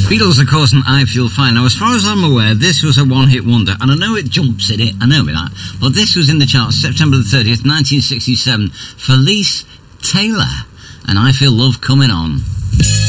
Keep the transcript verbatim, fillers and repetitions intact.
Beatles, of course, and I Feel Fine. Now, as far as I'm aware, this was a one-hit wonder, and I know it jumps in it, I know that, but this was in the charts September the thirtieth, nineteen sixty-seven, Felice Taylor, and I Feel Love Coming On.